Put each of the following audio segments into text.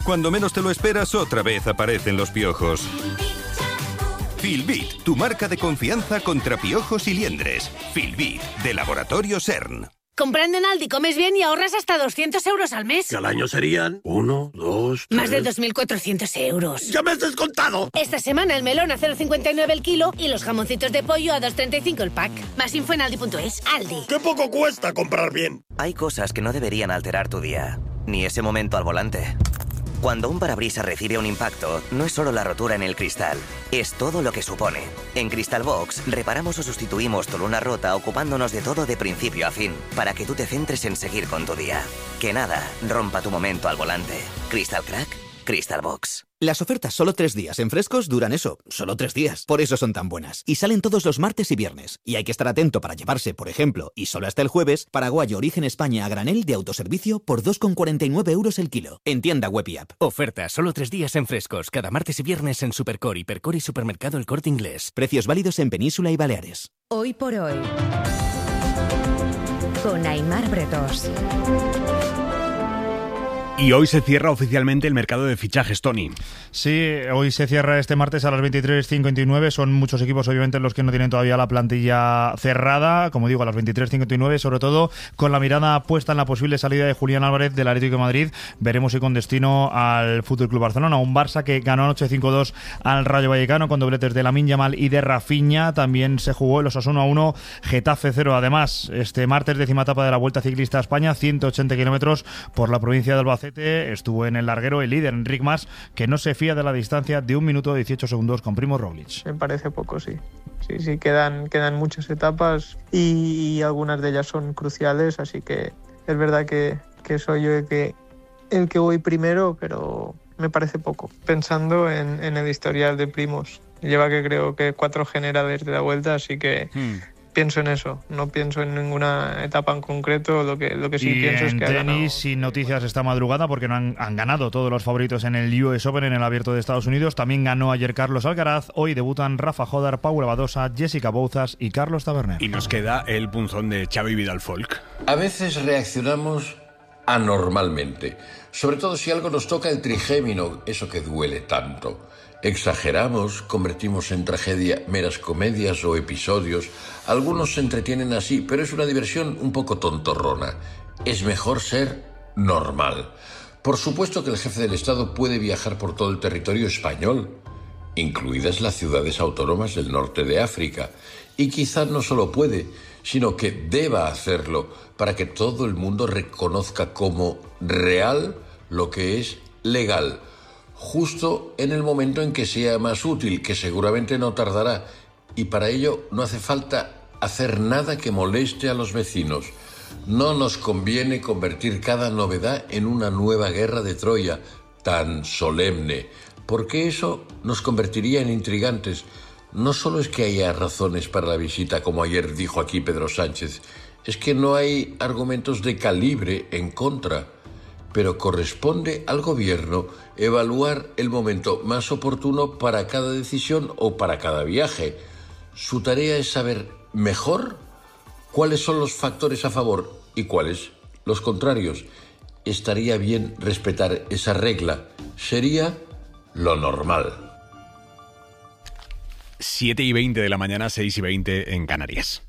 Cuando menos te lo esperas, otra vez aparecen los piojos. Filbit, tu marca de confianza contra piojos y liendres. Filbit, de Laboratorio CERN. Comprando en Aldi comes bien y ahorras hasta 200 euros al mes. Que al año serían 1, 2, 3... Más de 2.400 euros. ¡Ya me has descontado! Esta semana el melón a 0,59 el kilo y los jamoncitos de pollo a 2,35 el pack. Más info en Aldi.es. Aldi. ¡Qué poco cuesta comprar bien! Hay cosas que no deberían alterar tu día, ni ese momento al volante. Cuando un parabrisas recibe un impacto, no es solo la rotura en el cristal, es todo lo que supone. En Crystal Box, reparamos o sustituimos tu luna rota ocupándonos de todo de principio a fin, para que tú te centres en seguir con tu día. Que nada rompa tu momento al volante. Crystal Crack, Crystal Box. Las ofertas solo 3 días en Frescos duran eso, solo 3 días. Por eso son tan buenas. Y salen todos los martes y viernes. Y hay que estar atento para llevarse, por ejemplo, y solo hasta el jueves, paraguayo origen España a granel de autoservicio por 2,49 euros el kilo. En tienda web y app. Oferta solo 3 días en Frescos, cada martes y viernes en Supercore, Hipercore y Supermercado El Corte Inglés. Precios válidos en Península y Baleares. Hoy por hoy, con Aimar Bretos. Y hoy se cierra oficialmente el mercado de fichajes, Tony. Sí, hoy se cierra este martes a las 23:59. Son muchos equipos, obviamente, los que no tienen todavía la plantilla cerrada. Como digo, a las 23:59, sobre todo con la mirada puesta en la posible salida de Julián Álvarez del Atlético de Madrid. Veremos si con destino al Fútbol Club Barcelona. Un Barça que ganó anoche 5-2 al Rayo Vallecano con dobletes de Lamine Yamal y de Rafinha. También se jugó el Osasuna 1, Getafe 0. Además, este martes, 10ª etapa de la Vuelta Ciclista a España, 180 kilómetros por la provincia de Albacete. Estuvo en el larguero el líder Enric Mas, que no se fía de la distancia de 1 minuto 18 segundos con Primo Roglic. Me parece poco, sí. Sí, quedan muchas etapas y algunas de ellas son cruciales, así que es verdad que soy yo el que voy primero, pero me parece poco. Pensando en el historial de Primos, lleva que creo que 4 generales de la Vuelta, así que... Pienso en eso, no pienso en ninguna etapa en concreto, lo que sí pienso es que en tenis, sin noticias esta madrugada, porque no han ganado todos los favoritos en el US Open, en el Abierto de Estados Unidos. También ganó ayer Carlos Alcaraz. Hoy debutan Rafa Jodar, Paula Badosa, Jessica Bouzas y Carlos Taberner. Y nos queda el punzón de Xavi Vidal Folk. A veces reaccionamos anormalmente, sobre todo si algo nos toca el trigémino, eso que duele tanto. Exageramos, convertimos en tragedia meras comedias o episodios. Algunos se entretienen así, pero es una diversión un poco tontorrona. Es mejor ser normal. Por supuesto que el jefe del Estado puede viajar por todo el territorio español, incluidas las ciudades autónomas del norte de África. Y quizás no solo puede, sino que deba hacerlo para que todo el mundo reconozca como real lo que es legal. Justo en el momento en que sea más útil, que seguramente no tardará, y para ello no hace falta hacer nada que moleste a los vecinos. No nos conviene convertir cada novedad en una nueva guerra de Troya tan solemne, porque eso nos convertiría en intrigantes. No solo es que haya razones para la visita, como ayer dijo aquí Pedro Sánchez, es que no hay argumentos de calibre en contra. Pero corresponde al gobierno evaluar el momento más oportuno para cada decisión o para cada viaje. Su tarea es saber mejor cuáles son los factores a favor y cuáles los contrarios. Estaría bien respetar esa regla. Sería lo normal. 7:20 de la mañana, 6:20 en Canarias.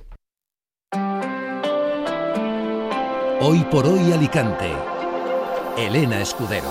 Hoy por hoy Alicante. Elena Escudero.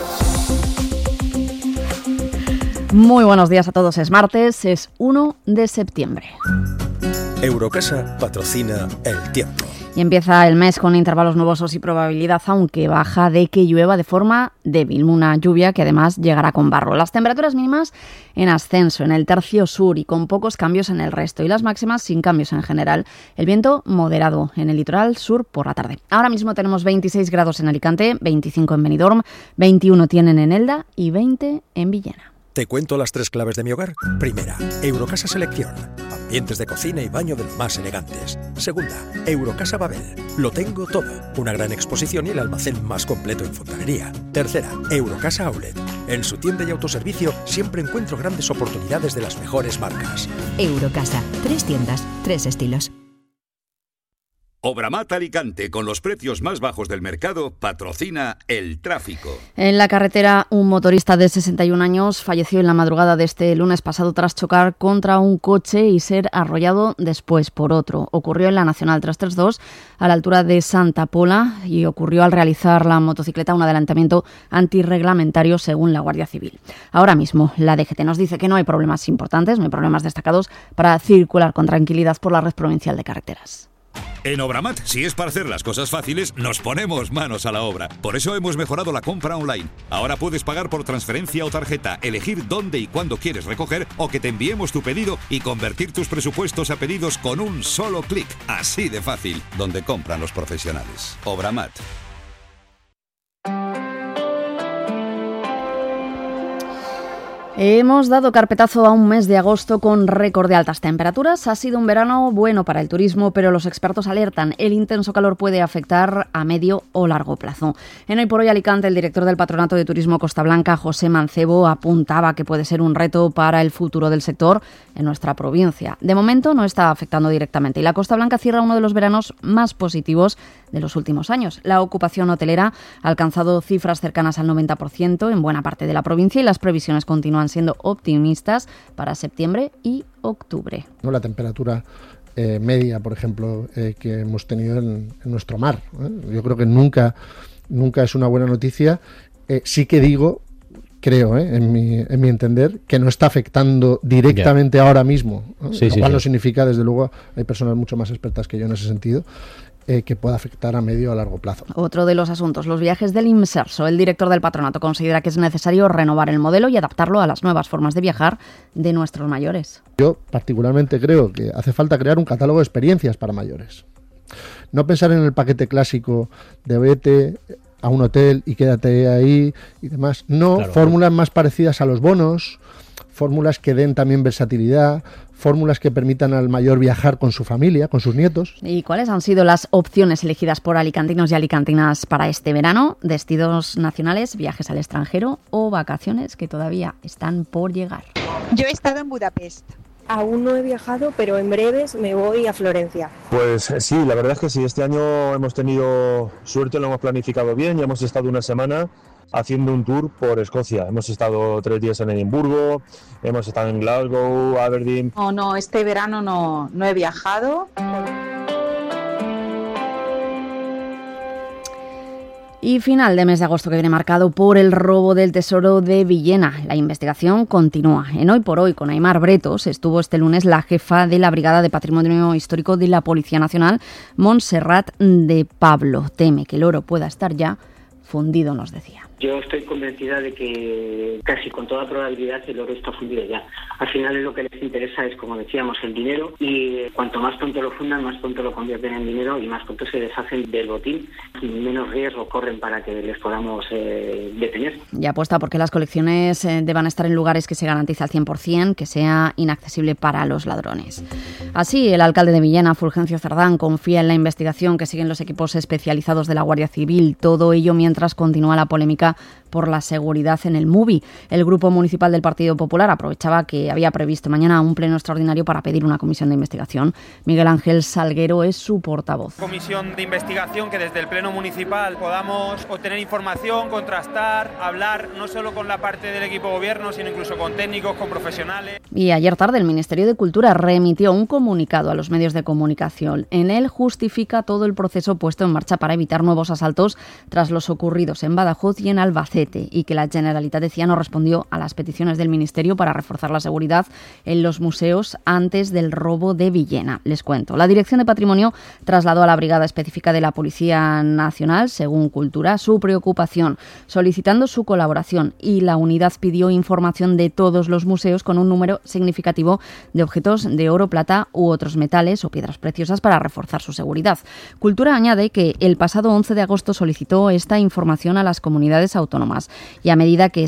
Muy buenos días a todos, es martes, es 1 de septiembre. Eurocasa patrocina el tiempo. Y empieza el mes con intervalos nubosos y probabilidad, aunque baja, de que llueva de forma débil. Una lluvia que además llegará con barro. Las temperaturas mínimas en ascenso en el tercio sur y con pocos cambios en el resto. Y las máximas sin cambios en general. El viento moderado en el litoral sur por la tarde. Ahora mismo tenemos 26 grados en Alicante, 25 en Benidorm, 21 tienen en Elda y 20 en Villena. ¿Te cuento las 3 claves de mi hogar? Primera, Eurocasa Selección. Ambientes de cocina y baño de los más elegantes. Segunda, Eurocasa Babel. Lo tengo todo. Una gran exposición y el almacén más completo en fontanería. Tercera, Eurocasa Outlet. En su tienda y autoservicio siempre encuentro grandes oportunidades de las mejores marcas. Eurocasa. 3 tiendas, 3 estilos. Obramat Alicante, con los precios más bajos del mercado, patrocina el tráfico. En la carretera, un motorista de 61 años falleció en la madrugada de este lunes pasado tras chocar contra un coche y ser arrollado después por otro. Ocurrió en la Nacional 332, a la altura de Santa Pola, y ocurrió al realizar la motocicleta un adelantamiento antirreglamentario según la Guardia Civil. Ahora mismo, la DGT nos dice que no hay problemas importantes, no hay problemas destacados para circular con tranquilidad por la red provincial de carreteras. En Obramat, si es para hacer las cosas fáciles, nos ponemos manos a la obra. Por eso hemos mejorado la compra online. Ahora puedes pagar por transferencia o tarjeta, elegir dónde y cuándo quieres recoger o que te enviemos tu pedido y convertir tus presupuestos a pedidos con un solo clic. Así de fácil, donde compran los profesionales. Obramat. Hemos dado carpetazo a un mes de agosto con récord de altas temperaturas. Ha sido un verano bueno para el turismo, pero los expertos alertan, el intenso calor puede afectar a medio o largo plazo. En Hoy por Hoy Alicante, el director del Patronato de Turismo Costa Blanca, José Mancebo, apuntaba que puede ser un reto para el futuro del sector en nuestra provincia. De momento no está afectando directamente y la Costa Blanca cierra uno de los veranos más positivos de los últimos años. La ocupación hotelera ha alcanzado cifras cercanas al 90% en buena parte de la provincia y las previsiones continúan siendo optimistas para septiembre y octubre. La temperatura media, por ejemplo, que hemos tenido en nuestro mar. Yo creo que nunca es una buena noticia. Sí que digo, creo, en mi entender, que no está afectando directamente ahora mismo. Lo cual no significa, desde luego, hay personas mucho más expertas que yo en ese sentido, que pueda afectar a medio o a largo plazo. Otro de los asuntos, los viajes del Imserso. El director del patronato considera que es necesario renovar el modelo y adaptarlo a las nuevas formas de viajar de nuestros mayores. Yo particularmente creo que hace falta crear un catálogo de experiencias para mayores. No pensar en el paquete clásico de vete a un hotel y quédate ahí y demás. No, claro, fórmulas más parecidas a los bonos, fórmulas que den también versatilidad, fórmulas que permitan al mayor viajar con su familia, con sus nietos. ¿Y cuáles han sido las opciones elegidas por alicantinos y alicantinas para este verano? Destinos nacionales, viajes al extranjero o vacaciones que todavía están por llegar. Yo he estado en Budapest. Aún no he viajado, pero en breves me voy a Florencia. Pues sí, la verdad es que sí, este año hemos tenido suerte, lo hemos planificado bien, ya hemos estado una semana haciendo un tour por Escocia. Hemos estado 3 días en Edimburgo, hemos estado en Glasgow, Aberdeen. No, este verano no he viajado. Y final de mes de agosto que viene marcado por el robo del tesoro de Villena. La investigación continúa. En Hoy por Hoy, con Aimar Bretos, estuvo este lunes la jefa de la Brigada de Patrimonio Histórico de la Policía Nacional, Montserrat de Pablo. Teme que el oro pueda estar ya fundido, nos decía. Yo estoy convencida de que casi con toda probabilidad el oro está fundido ya. Al final lo que les interesa es, como decíamos, el dinero, y cuanto más pronto lo fundan, más pronto lo convierten en dinero y más pronto se deshacen del botín, y menos riesgo corren para que les podamos detener. Y apuesta porque las colecciones deban estar en lugares que se garantice al 100%, que sea inaccesible para los ladrones. Así, el alcalde de Villena, Fulgencio Cerdán, confía en la investigación que siguen los equipos especializados de la Guardia Civil. Todo ello mientras continúa la polémica por la seguridad en el MUBI. El Grupo Municipal del Partido Popular aprovechaba que había previsto mañana un pleno extraordinario para pedir una comisión de investigación. Miguel Ángel Salguero es su portavoz. Comisión de investigación que desde el pleno municipal podamos obtener información, contrastar, hablar no solo con la parte del equipo de gobierno, sino incluso con técnicos, con profesionales. Y ayer tarde el Ministerio de Cultura remitió un comunicado a los medios de comunicación. En él justifica todo el proceso puesto en marcha para evitar nuevos asaltos tras los ocurridos en Badajoz y en Albacete, y que la Generalitat decía no respondió a las peticiones del Ministerio para reforzar la seguridad en los museos antes del robo de Villena. Les cuento. La Dirección de Patrimonio trasladó a la Brigada Específica de la Policía Nacional, según Cultura, su preocupación, solicitando su colaboración, y la unidad pidió información de todos los museos con un número significativo de objetos de oro, plata u otros metales o piedras preciosas para reforzar su seguridad. Cultura añade que el pasado 11 de agosto solicitó esta información a las comunidades autónomas y a medida que se ha ido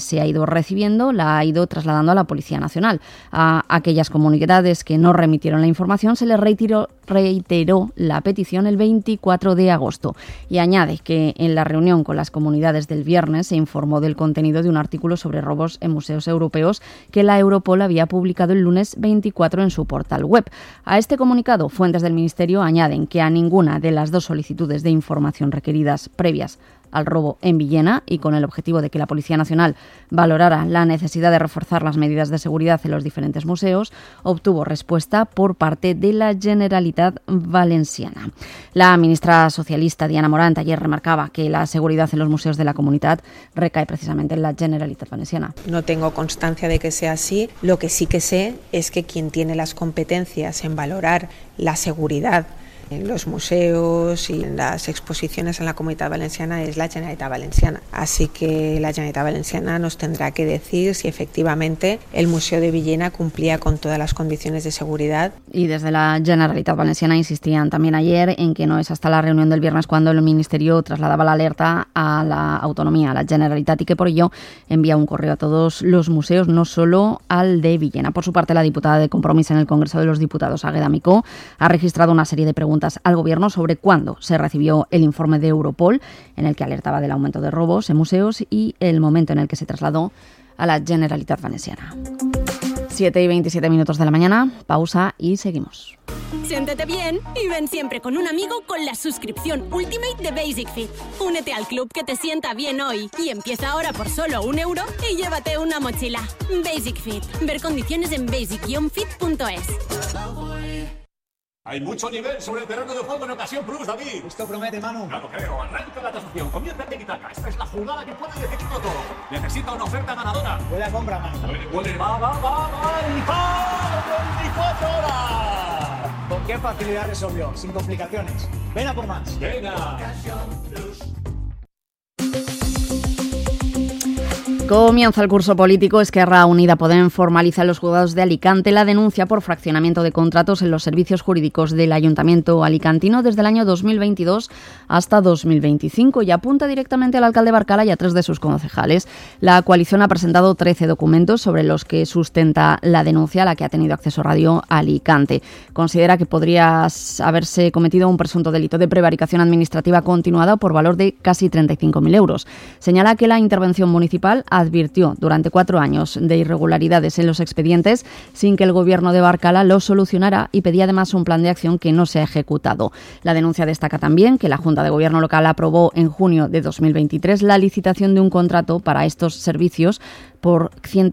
ido recibiendo la ha ido trasladando a la Policía Nacional. A aquellas comunidades que no remitieron la información se les reiteró la petición el 24 de agosto y añade que en la reunión con las comunidades del viernes se informó del contenido de un artículo sobre robos en museos europeos que la Europol había publicado el lunes 24 en su portal web. A este comunicado, fuentes del Ministerio añaden que a ninguna de las 2 solicitudes de información requeridas previas al robo en Villena y con el objetivo de que la Policía Nacional valorara la necesidad de reforzar las medidas de seguridad en los diferentes museos, obtuvo respuesta por parte de la Generalitat Valenciana. La ministra socialista Diana Morant ayer remarcaba que la seguridad en los museos de la Comunitat recae precisamente en la Generalitat Valenciana. No tengo constancia de que sea así. Lo que sí que sé es que quien tiene las competencias en valorar la seguridad en los museos y en las exposiciones en la Comunitat Valenciana es la Generalitat Valenciana. Así que la Generalitat Valenciana nos tendrá que decir si efectivamente el Museo de Villena cumplía con todas las condiciones de seguridad. Y desde la Generalitat Valenciana insistían también ayer en que no es hasta la reunión del viernes cuando el Ministerio trasladaba la alerta a la autonomía, a la Generalitat, y que por ello envía un correo a todos los museos, no solo al de Villena. Por su parte, la diputada de Compromís en el Congreso de los Diputados, Águeda Micó, ha registrado una serie de preguntas al Gobierno sobre cuándo se recibió el informe de Europol en el que alertaba del aumento de robos en museos y el momento en el que se trasladó a la Generalitat Valenciana. 7:27 de la mañana, pausa y seguimos. Siéntete bien y ven siempre con un amigo con la suscripción Ultimate de Basic Fit. Únete al club que te sienta bien hoy y empieza ahora por solo €1 y llévate una mochila. Basic Fit. Ver condiciones en basic-fit.es. Hay mucho nivel sobre el terreno de juego en Ocasión Plus, David. Esto promete, Manu. Ya lo creo. Arranca la tasación. Comienza el tiki-taka. Esta es la jugada que puede decidirlo todo. Necesita una oferta ganadora. Buena compra, Manu. Puede. Va. ¡Y va! 24 horas. ¿Con qué facilidad resolvió? Sin complicaciones. Ven a por más. Venga. Comienza el curso político. Esquerra Unida Podem formaliza en los juzgados de Alicante la denuncia por fraccionamiento de contratos en los servicios jurídicos del Ayuntamiento alicantino desde el año 2022 hasta 2025 y apunta directamente al alcalde Barcala y a 3 de sus concejales. La coalición ha presentado 13 documentos sobre los que sustenta la denuncia a la que ha tenido acceso Radio Alicante. Considera que podría haberse cometido un presunto delito de prevaricación administrativa continuada por valor de casi 35.000 euros. Señala que la intervención municipal advirtió durante 4 años de irregularidades en los expedientes sin que el Gobierno de Barcala lo solucionara y pedía además un plan de acción que no se ha ejecutado. La denuncia destaca también que la Junta de Gobierno local aprobó en junio de 2023 la licitación de un contrato para estos servicios por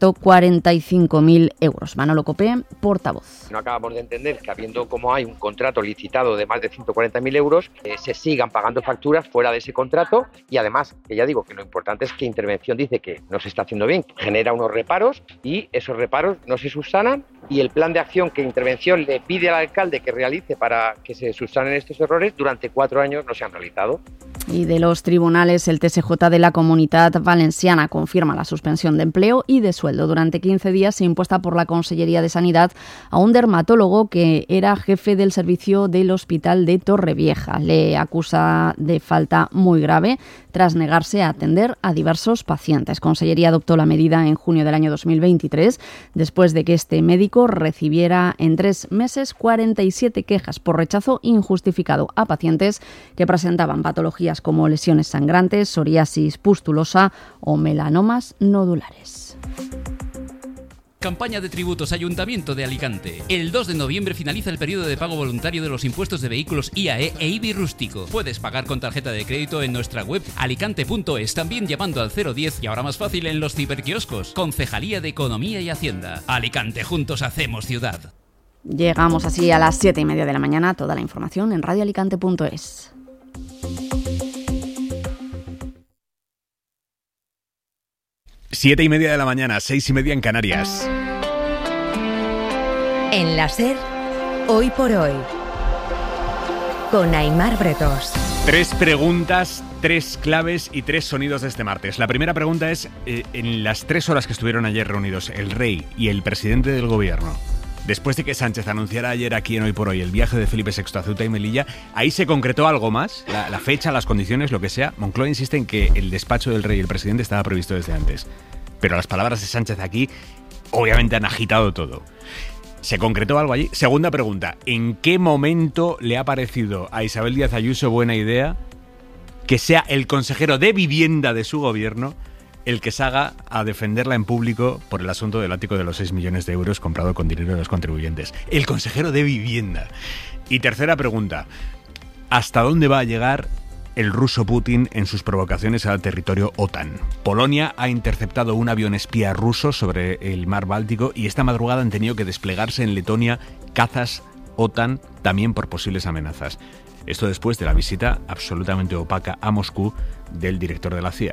145.000 euros. Manolo Copé, portavoz. No acabamos de entender que habiendo como hay un contrato licitado de más de 140.000 euros, se sigan pagando facturas fuera de ese contrato y además, que ya digo que lo importante es que Intervención dice que no se está haciendo bien, genera unos reparos y esos reparos no se subsanan y el plan de acción que Intervención le pide al alcalde que realice para que se subsanen estos errores durante 4 años no se han realizado. Y de los tribunales, el TSJ de la Comunitat Valenciana confirma la suspensión de empleo y de sueldo durante 15 días impuesta por la Consellería de Sanidad a un dermatólogo que era jefe del servicio del Hospital de Torrevieja. Le acusa de falta muy grave tras negarse a atender a diversos pacientes. Consellería adoptó la medida en junio del año 2023 después de que este médico recibiera en 3 meses 47 quejas por rechazo injustificado a pacientes que presentaban patologías como lesiones sangrantes, psoriasis pustulosa o melanomas nodulares. Campaña de tributos Ayuntamiento de Alicante. El 2 de noviembre finaliza el periodo de pago voluntario de los impuestos de vehículos IAE e IBI rústico. Puedes pagar con tarjeta de crédito en nuestra web alicante.es, también llamando al 010 y ahora más fácil en los ciberquioscos. Concejalía de Economía y Hacienda. Alicante, juntos hacemos ciudad. Llegamos así a las 7:30 de la mañana. Toda la información en radioalicante.es. 7:30 de la mañana, 6:30 en Canarias. En la SER, Hoy por Hoy, con Aimar Bretos. 3 preguntas, 3 claves y 3 sonidos de este martes. La primera pregunta es, en las 3 horas que estuvieron ayer reunidos el rey y el presidente del gobierno, después de que Sánchez anunciara ayer aquí en Hoy por Hoy el viaje de Felipe VI a Ceuta y Melilla, ¿ahí se concretó algo más? La fecha, las condiciones, lo que sea. Moncloa insiste en que el despacho del rey y el presidente estaba previsto desde antes. pero las palabras de Sánchez aquí obviamente han agitado todo. ¿Se concretó algo allí? Segunda pregunta, ¿en qué momento le ha parecido a Isabel Díaz Ayuso buena idea que sea el consejero de Vivienda de su gobierno el que salga a defenderla en público por el asunto del ático de los 6 millones de euros comprado con dinero de los contribuyentes? El consejero de Vivienda. Y tercera pregunta, ¿hasta dónde va a llegar el ruso Putin en sus provocaciones al territorio OTAN? Polonia ha interceptado un avión espía ruso sobre el mar Báltico y esta madrugada han tenido que desplegarse en Letonia cazas OTAN también por posibles amenazas. Esto después de la visita absolutamente opaca a Moscú del director de la CIA.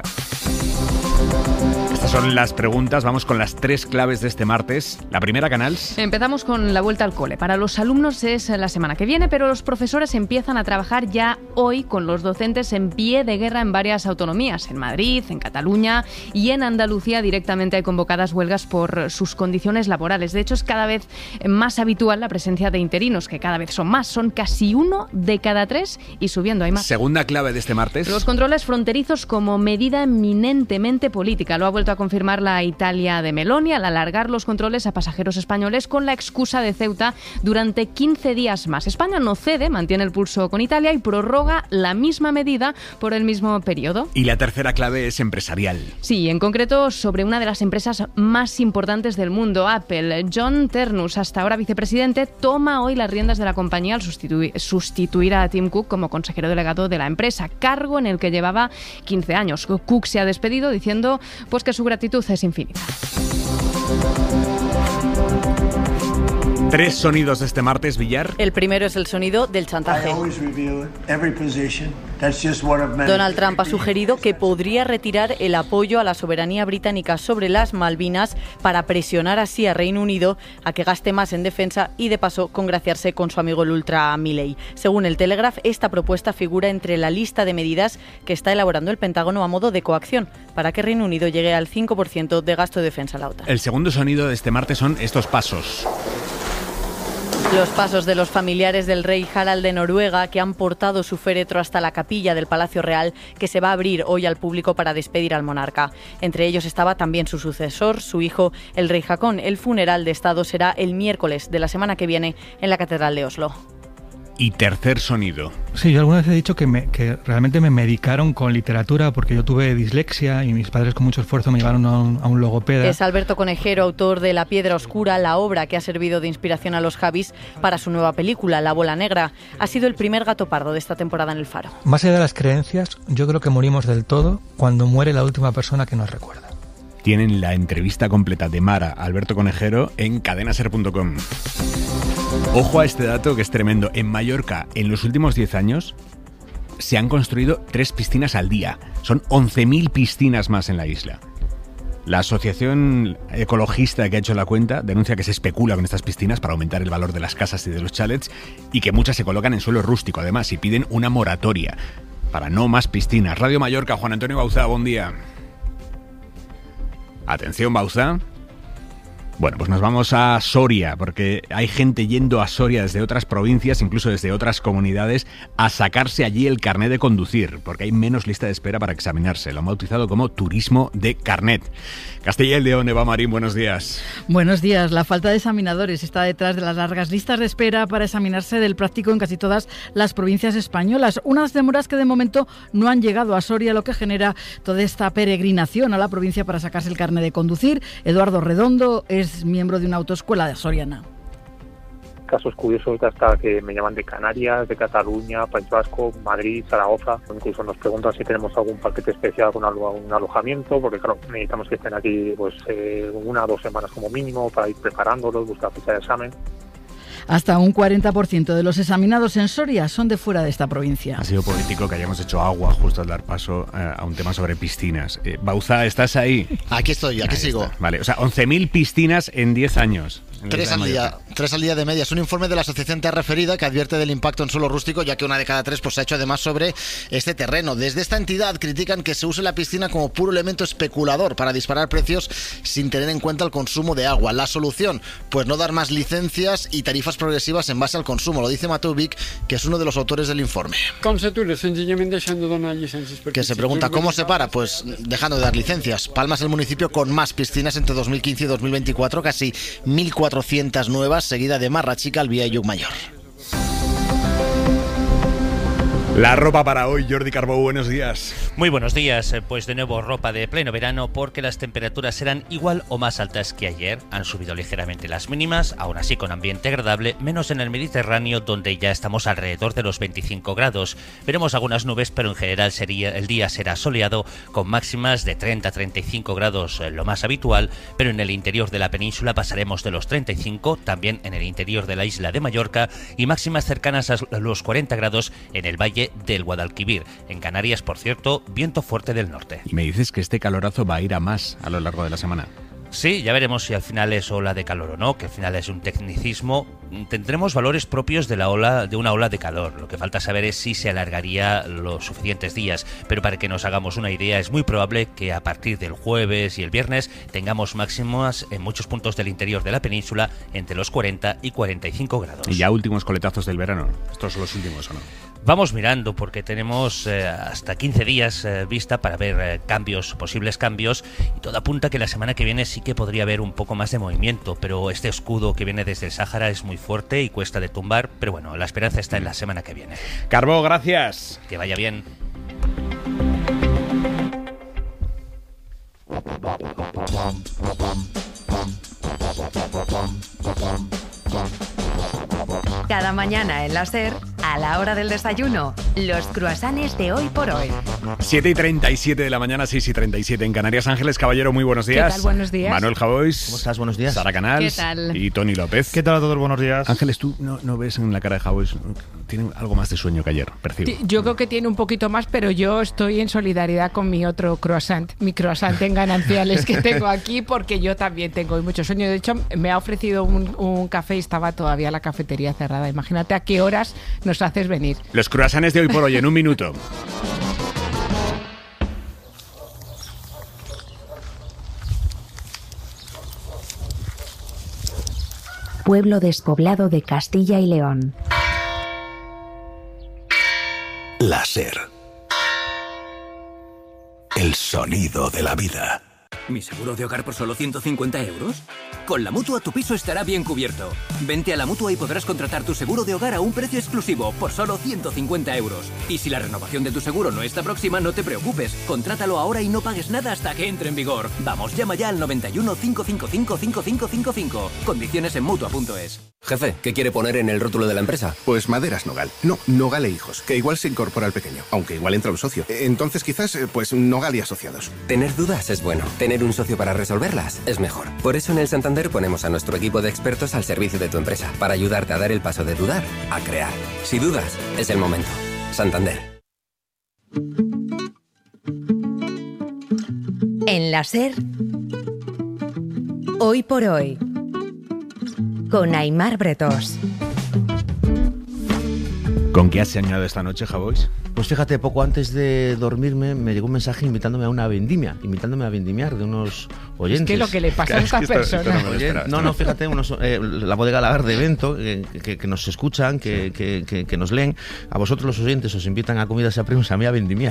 Estas son las preguntas. Vamos con las 3 claves de este martes. La primera, Canals. Empezamos con la vuelta al cole. Para los alumnos es la semana que viene, pero los profesores empiezan a trabajar ya hoy con los docentes en pie de guerra en varias autonomías. En Madrid, en Cataluña y en Andalucía directamente hay convocadas huelgas por sus condiciones laborales. De hecho, es cada vez más habitual la presencia de interinos, que cada vez son más. Son casi 1 de cada 3 y subiendo hay más. Segunda clave de este martes. Los controles fronterizos como medida eminentemente política. Lo ha vuelto a confirmar la Italia de Meloni al alargar los controles a pasajeros españoles con la excusa de Ceuta durante 15 días más. España no cede, mantiene el pulso con Italia y prorroga la misma medida por el mismo periodo. Y la tercera clave es empresarial. Sí, en concreto sobre una de las empresas más importantes del mundo, Apple. John Ternus, hasta ahora vicepresidente, toma hoy las riendas de la compañía al sustituir a Tim Cook como consejero delegado de la empresa, cargo en el que llevaba 15 años. Cook se ha despedido diciendo pues que su gratitud es infinita. 3 sonidos de este martes, Villar. El primero es el sonido del chantaje. Donald Trump ha sugerido que podría retirar el apoyo a la soberanía británica sobre las Malvinas para presionar así a Reino Unido a que gaste más en defensa y de paso congraciarse con su amigo el ultra Milley. Según el Telegraph, esta propuesta figura entre la lista de medidas que está elaborando el Pentágono a modo de coacción para que Reino Unido llegue al 5% de gasto de defensa a la OTAN. El segundo sonido de este martes son estos pasos. Los pasos de los familiares del rey Harald de Noruega, que han portado su féretro hasta la capilla del Palacio Real, que se va a abrir hoy al público para despedir al monarca. Entre ellos estaba también su sucesor, su hijo, el rey Haakon. El funeral de Estado será el miércoles de la semana que viene en la Catedral de Oslo. Y tercer sonido. Sí, yo alguna vez he dicho que realmente me medicaron con literatura porque yo tuve dislexia y mis padres con mucho esfuerzo me llevaron a un logopeda. Es Alberto Conejero, autor de La Piedra Oscura, la obra que ha servido de inspiración a los Javis para su nueva película, La Bola Negra. Ha sido el primer gato pardo de esta temporada en El Faro. Más allá de las creencias, yo creo que morimos del todo cuando muere la última persona que nos recuerda. Tienen la entrevista completa de Mara Alberto Conejero en cadenaser.com. Ojo a este dato que es tremendo. En Mallorca, en los últimos 10 años, se han construido 3 piscinas al día. Son 11.000 piscinas más en la isla. La asociación ecologista que ha hecho la cuenta denuncia que se especula con estas piscinas para aumentar el valor de las casas y de los chalets y que muchas se colocan en suelo rústico, además, y piden una moratoria para no más piscinas. Radio Mallorca, Juan Antonio Bauzá, buen día. Atención, Bauzá. Bueno, pues nos vamos a Soria, porque hay gente yendo a Soria desde otras provincias, incluso desde otras comunidades, a sacarse allí el carnet de conducir, porque hay menos lista de espera para examinarse. Lo han bautizado como turismo de carnet. Castilla y León, Eva Marín, buenos días. Buenos días. La falta de examinadores está detrás de las largas listas de espera para examinarse del práctico en casi todas las provincias españolas. Unas demoras que de momento no han llegado a Soria, lo que genera toda esta peregrinación a la provincia para sacarse el carnet de conducir. Eduardo Redondo es miembro de una autoescuela de Soriana. Casos curiosos hasta que me llaman de Canarias, de Cataluña, País Vasco, Madrid, Zaragoza. Incluso nos preguntan si tenemos algún paquete especial con un alojamiento, porque claro, necesitamos que estén aquí pues 1 o 2 semanas como mínimo para ir preparándolos, buscar fecha de examen. Hasta un 40% de los examinados en Soria son de fuera de esta provincia. Ha sido político que hayamos hecho agua justo al dar paso a un tema sobre piscinas. Bauzá, ¿estás ahí? Aquí estoy, aquí sigo. Vale, o sea, 11.000 piscinas en 10 años. 3 al día de media. Es un informe de la asociación Terra Ferida que advierte del impacto en suelo rústico, ya que 1 de cada 3 pues, se ha hecho además sobre este terreno. Desde esta entidad critican que se use la piscina como puro elemento especulador para disparar precios sin tener en cuenta el consumo de agua. La solución, pues no dar más licencias y tarifas progresivas en base al consumo. Lo dice Mateu Vic, que es uno de los autores del informe. Que se pregunta cómo se para, pues dejando de dar licencias. Palma es el municipio con más piscinas entre 2015 y 2024, casi 1.400 nuevas, seguida de Marrachica, Albía y Llucmayor. La ropa para hoy, Jordi Carbó, buenos días. Muy buenos días, pues de nuevo ropa de pleno verano porque las temperaturas serán igual o más altas que ayer. Han subido ligeramente las mínimas, aún así con ambiente agradable, menos en el Mediterráneo donde ya estamos alrededor de los 25 grados. Veremos algunas nubes, pero en general el día será soleado con máximas de 30 a 35 grados, lo más habitual, pero en el interior de la península pasaremos de los 35, también en el interior de la isla de Mallorca y máximas cercanas a los 40 grados en el valle del Guadalquivir. En Canarias, por cierto, viento fuerte del norte. Y me dices que este calorazo va a ir a más a lo largo de la semana. Sí, ya veremos si al final es ola de calor o no, que al final es un tecnicismo. Tendremos valores propios de una ola de calor. Lo que falta saber es si se alargaría los suficientes días. Pero para que nos hagamos una idea, es muy probable que a partir del jueves y el viernes tengamos máximas en muchos puntos del interior de la península entre los 40 y 45 grados. Y ya últimos coletazos del verano. ¿Estos son los últimos o no? Vamos mirando porque tenemos hasta 15 días vista para ver posibles cambios, y todo apunta que la semana que viene sí que podría haber un poco más de movimiento, pero este escudo que viene desde el Sáhara es muy fuerte y cuesta de tumbar, pero bueno, la esperanza está en la semana que viene. Carbó, gracias. Que vaya bien. Cada mañana en la SER, a la hora del desayuno, los croissants de Hoy por Hoy. 7:37 de la mañana, 6:37 en Canarias. Ángeles Caballero, muy buenos días. ¿Qué tal? Buenos días. Manuel Javois. ¿Cómo estás? Buenos días. Sara Canals. ¿Qué tal? Y Tony López. ¿Qué tal a todos? Buenos días. Ángeles, tú no ves en la cara de Javois, tiene algo más de sueño que ayer, percibo. Yo creo que tiene un poquito más, pero yo estoy en solidaridad con mi otro croissant, mi croissant en gananciales que tengo aquí, porque yo también tengo mucho sueño. De hecho, me ha ofrecido un café y estaba todavía la cafetería cerrada. Imagínate a qué horas nos haces venir. Los croissants de Hoy por Hoy en un minuto. Pueblo despoblado de Castilla y León. La SER. El sonido de la vida. ¿Mi seguro de hogar por solo 150 euros? Con la Mutua tu piso estará bien cubierto. Vente a la Mutua y podrás contratar tu seguro de hogar a un precio exclusivo por solo 150 euros. Y si la renovación de tu seguro no está próxima, no te preocupes. Contrátalo ahora y no pagues nada hasta que entre en vigor. Vamos, llama ya al 91 555 5555. Condiciones en Mutua.es. Jefe, ¿qué quiere poner en el rótulo de la empresa? Pues Maderas Nogal. No, Nogal e Hijos, que igual se incorpora al pequeño, aunque igual entra un socio. Entonces quizás, pues Nogal y Asociados. Tener dudas es bueno. Tener un socio para resolverlas es mejor. Por eso en el Santander ponemos a nuestro equipo de expertos al servicio de tu empresa, para ayudarte a dar el paso de dudar a crear. Si dudas, es el momento. Santander. En la SER, Hoy por Hoy, con Aimar Bretós. ¿Con qué has soñado esta noche, Javois? Pues fíjate, poco antes de dormirme me llegó un mensaje invitándome a una vendimia, a vendimiar de unos oyentes. Es que lo que le pasa a esta persona. No, fíjate, la bodega Lagar de Evento, que nos escuchan, que nos leen. A vosotros los oyentes os invitan a comidas a primos, a mí a vendimiar.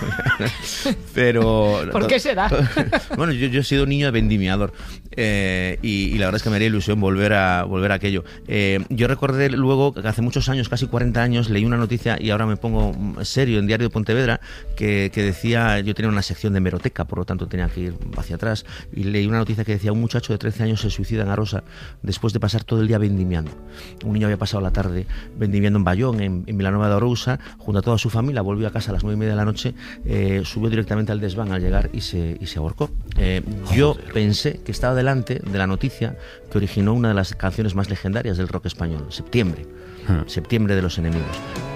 Pero ¿por qué será? Bueno, yo he sido niño de vendimiador y la verdad es que me haría ilusión volver a aquello. Yo recordé luego que hace muchos años, casi 40 años, leí una noticia, y ahora me pongo serio, en Diario de Pontevedra, que decía, yo tenía una sección de hemeroteca, por lo tanto tenía que ir hacia atrás, y leí una noticia que decía: un muchacho de 13 años se suicida en Arosa después de pasar todo el día vendimiando. Un niño había pasado la tarde vendimiando en Bayón, en Vilanova de Arousa, junto a toda su familia, volvió a casa a las 9:30 de la noche, subió directamente al desván al llegar y se ahorcó. Yo pensé que estaba delante de la noticia que originó una de las canciones más legendarias del rock español, Septiembre de los Enemigos.